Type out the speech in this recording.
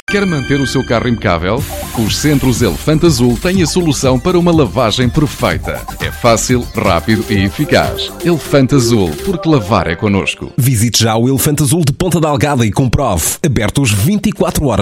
Quer manter o seu carro impecável? Os Centros Elefante Azul têm a solução para uma lavagem perfeita. É fácil, rápido e eficaz. Elefante Azul, porque lavar é connosco. Visite já o Elefante Azul de Ponta Delgada e comprove. Abertos 24 horas